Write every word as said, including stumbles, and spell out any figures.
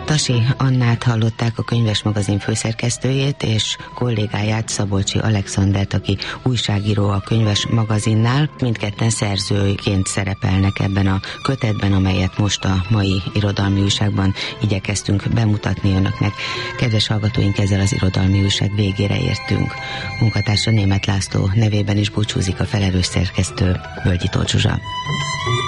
Tasi Annát hallották, a Könyves Magazin főszerkesztőjét, és kollégáját, Szabolcsi Alexandert, aki újságíró a Könyves Magazinnál. Mindketten szerzőként szerepelnek ebben a kötetben, amelyet most a mai irodalmi újságban igyekeztünk bemutatni önöknek. Kedves hallgatóink, ezzel az irodalmi újság végére értünk. Munkatársa Németh László nevében is búcsúzik a felelős szerkesztő, Völgyi Tóth Zsuzsa.